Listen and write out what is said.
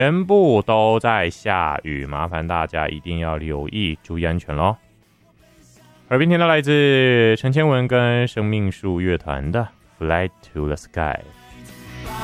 全部都在下雨，麻烦大家一定要留意，注意安全咯。耳边听到来自陈千文跟生命树乐团的 Fly to the Sky。